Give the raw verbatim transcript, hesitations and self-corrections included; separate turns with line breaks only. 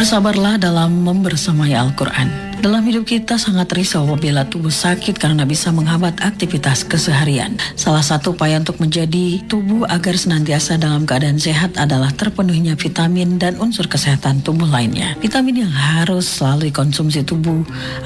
Bersabarlah dalam membersamai Al-Quran. Dalam hidup kita sangat risau apabila tubuh sakit karena bisa menghambat aktivitas keseharian. Salah satu upaya untuk menjadi tubuh agar senantiasa dalam keadaan sehat adalah terpenuhinya vitamin dan unsur kesehatan tubuh lainnya. Vitamin yang harus selalu dikonsumsi tubuh